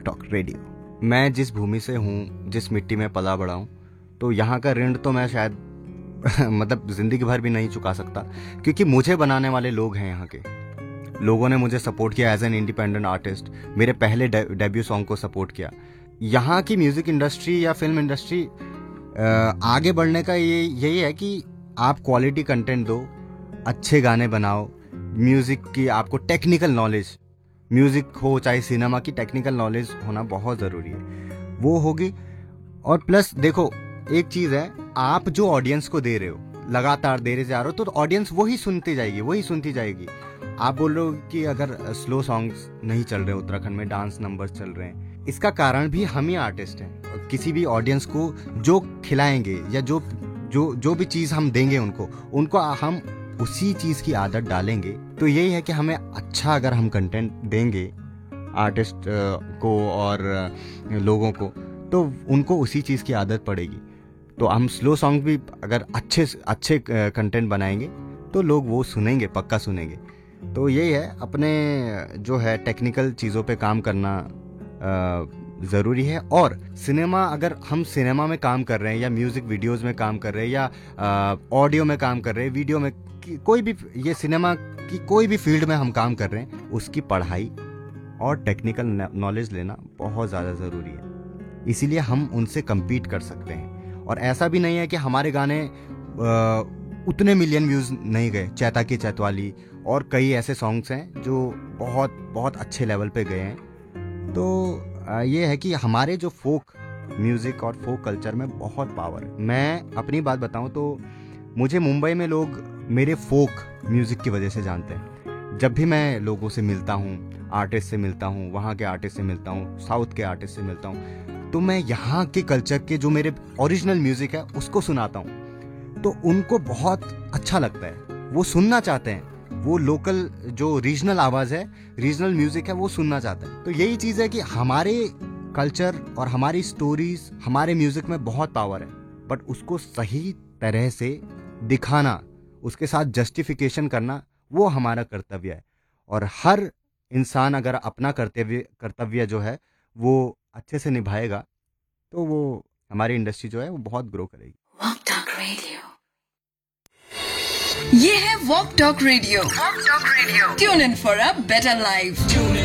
Walk talk radio. मैं जिस भूमि से हूँ, जिस मिट्टी में पला बड़ा हूँ, तो यहाँ का ऋण तो मैं शायद मतलब जिंदगी भर भी नहीं चुका सकता, क्योंकि मुझे बनाने वाले लोग हैं। यहाँ के लोगों ने मुझे सपोर्ट किया एज एन इंडिपेंडेंट आर्टिस्ट, मेरे पहले डेब्यू सॉन्ग को सपोर्ट किया। यहाँ की म्यूजिक इंडस्ट्री या फिल्म इंडस्ट्री आगे बढ़ने का यही है कि आप क्वालिटी कंटेंट दो, अच्छे गाने बनाओ, म्यूजिक की आपको टेक्निकल नॉलेज, म्यूजिक हो चाहे सिनेमा की टेक्निकल नॉलेज होना बहुत ज़रूरी है, वो होगी। और प्लस देखो एक चीज़ है, आप जो ऑडियंस को दे रहे हो, लगातार दे रहे जा रहे हो, तो ऑडियंस वही सुनती जाएगी। आप बोल रहे हो कि अगर स्लो सॉन्ग्स नहीं चल रहे उत्तराखंड में, डांस नंबर्स चल रहे हैं, इसका कारण भी हम ही आर्टिस्ट हैं। किसी भी ऑडियंस को जो खिलाएंगे या जो भी चीज़ हम देंगे उनको हम उसी चीज़ की आदत डालेंगे। तो यही है कि हमें अच्छा अगर हम कंटेंट देंगे आर्टिस्ट को और लोगों को, तो उनको उसी चीज़ की आदत पड़ेगी। तो हम स्लो सॉन्ग भी अगर अच्छे कंटेंट बनाएंगे तो लोग वो सुनेंगे, पक्का सुनेंगे। तो यही है, अपने जो है टेक्निकल चीज़ों पे काम करना ज़रूरी है। और सिनेमा, अगर हम सिनेमा में काम कर रहे हैं या म्यूज़िक वीडियोज़ में काम कर रहे हैं या ऑडियो में काम कर रहे हैं, वीडियो में, कोई भी, ये सिनेमा की कोई भी फील्ड में हम काम कर रहे हैं, उसकी पढ़ाई और टेक्निकल नॉलेज लेना बहुत ज़्यादा ज़रूरी है। इसीलिए हम उनसे कम्पीट कर सकते हैं। और ऐसा भी नहीं है कि हमारे गाने उतने मिलियन व्यूज़ नहीं गए। चैता की चैतवाली और कई ऐसे सॉन्ग्स हैं जो बहुत बहुत अच्छे लेवल पे गए हैं। तो ये है कि हमारे जो फोक म्यूज़िक और फोक कल्चर में बहुत पावर है। मैं अपनी बात बताऊं तो मुझे मुंबई में लोग मेरे फोक म्यूज़िक की वजह से जानते हैं। जब भी मैं लोगों से मिलता हूँ, आर्टिस्ट से मिलता हूँ, वहाँ के आर्टिस्ट से मिलता हूँ, साउथ के आर्टिस्ट से मिलता हूँ, तो मैं यहाँ के कल्चर के जो मेरे ओरिजिनल म्यूज़िक है उसको सुनाता हूँ। तो उनको बहुत अच्छा लगता है, वो सुनना चाहते हैं, वो लोकल जो रीजनल आवाज़ है, रीजनल म्यूज़िक है, वो सुनना चाहते हैं। तो यही चीज़ है कि हमारे कल्चर और हमारी स्टोरीज, हमारे म्यूज़िक में बहुत पावर है, बट उसको सही तरह से दिखाना, उसके साथ जस्टिफिकेशन करना, वो हमारा कर्तव्य है। और हर इंसान अगर अपना कर्तव्य जो है वो अच्छे से निभाएगा, तो वो हमारी इंडस्ट्री जो है वो बहुत ग्रो करेगी। वॉक टॉक रेडियो, ये है walk talk radio. Tune in for a better life.